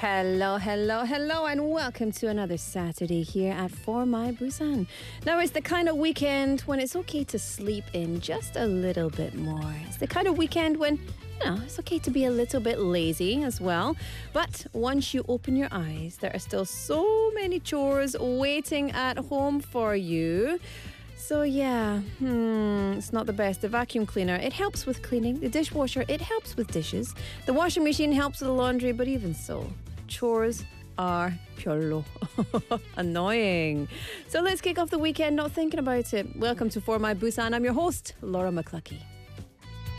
Hello, hello, hello, and welcome to another Saturday here at For My Busan. Now, it's the kind of weekend when it's okay to sleep in just a little bit more. It's the kind of weekend when, it's okay to be a little bit lazy as well. But once you open your eyes, there are still so many chores waiting at home for you. So it's not the best. The vacuum cleaner, it helps with cleaning. The dishwasher, it helps with dishes. The washing machine helps with the laundry, but even so, chores are 별로. Annoying. So let's kick off the weekend not thinking about it. Welcome to For My Busan. I'm your host, Laura McCluckey.